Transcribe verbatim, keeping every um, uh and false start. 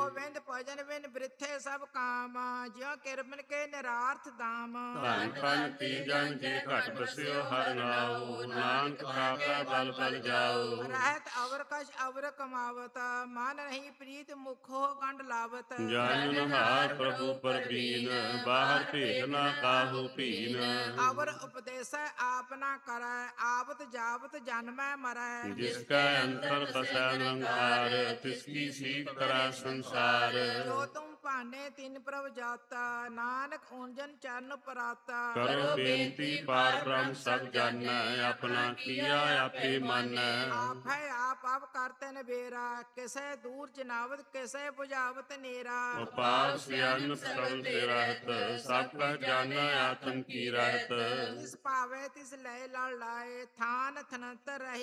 ਗੋਬਿੰਦ ਭਜਨ ਬਿਨ ਬ੍ਰਿਥੇ ਸਭ ਕਾਮ, ਜਿਉ ਕਿਰਪਨ ਕੇ ਨਿਰਾਰਥ ਦਾਮ। ਧੰਨ ਧੰਨ ਤੀਜਨ ਜੇ ਘਟ ਬਸਿਓ ਹਰਿ ਨਾਉ, ਨਾਨਕ ਖਾਕਾ ਬਲ ਬਲ ਜਾਉ। ਰਹਿਤ ਅਵਰ ਕਛ ਅਵਰ ਕਮਾਵਤ, ਮਨ ਨਹੀਂ ਪ੍ਰੀਤ ਮੁਖੋ ਗੰਢ ਲਾਵਤ। ਜਨ ਨਹਾਰ ਪ੍ਰਭੂ ਪਰਬੀਨ, ਬਾਹਰ ਭੇਟ ਨਾ ਕਾਹੂ ਭੀਨ। ਅਵਰ ਉਪਦੇਸੈ ਆਪ ਨਾ ਕਰੈ, ਆਵਤ ਜਾਵਤ ਜਨਮੈ ਮਰੈ। ਜਿਸ ਕੈ ਅੰਤਰ ਬਸੈ ਨਿਰੰਕਾਰ, ਤਿਸ ਕੀ ਸੀਖ ਕਰੈ ਸੰਸਾਰ। ਜੋ ਤੁਮ ਭਾਨੇ ਤਿਨ ਪ੍ਰਭ ਜਾਤਾ, ਨਾਨਕ ਉਂਜਨ ਚਰਨ ਪਰਾਤਾ। ਕਰੋ ਬੇਨਤੀ ਪਾਰ ਬ੍ਰਹਮ ਸਭ ਜਾਣੈ, ਆਪਣਾ ਕੀਆ ਆਪੇ ਮਾਨੈ। ਆਪ ਹੈ ਆਪ ਆਪ ਕਰਤੇ ਨਬੇਰਾ, ਕਿਸੇ ਦੂਰ ਜਨਾਵਤ ਕਿਸੇ 부ਝਾਵਤ ਨੇਰਾ। ਉਪਾਰ ਸਿਆਨ ਸਰਲ ਤੇ ਰਹਿਤ, ਸਭ ਕਹ ਜਾਣੈ ਆਤਮ ਕੀ ਰਹਿਤ। ਜਿਸ ਭਾਵੇ ਤਿਸ ਲੈ ਲੜ ਲਾਏ, ਥਾਨ ਥਨੰਤਰ ਰਹਿ